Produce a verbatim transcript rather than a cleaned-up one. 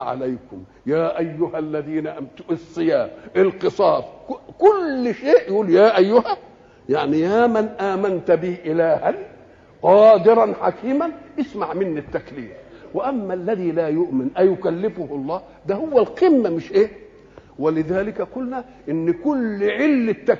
عليكم يا أيها الذين أمتوا الصيام القصاص كل شيء يقول يا أيها، يعني يا من آمنت به إلها قادرا حكيما اسمع مني التكليف. وأما الذي لا يؤمن أيكلفه الله؟ ده هو القمة مش إيه. ولذلك قلنا إن كل علة